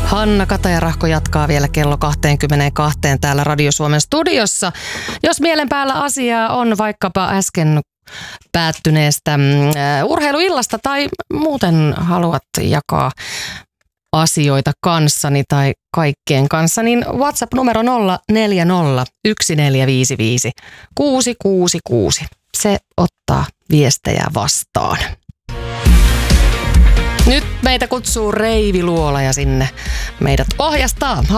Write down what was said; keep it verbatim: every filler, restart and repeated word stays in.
Hanna Katajarahko jatkaa vielä kello kaksikymmentäkaksi täällä Radio Suomen studiossa. Jos mielen päällä asiaa on vaikkapa äsken päättyneestä uh, urheiluillasta tai muuten haluat jakaa asioita kanssani tai kaikkien kanssa, niin WhatsApp-numero nolla neljä nolla yksi neljä viisi viisi kuusi kuusi kuusi. Se ottaa viestejä vastaan. Nyt meitä kutsuu Reivi Luola ja sinne meidät ohjastaa.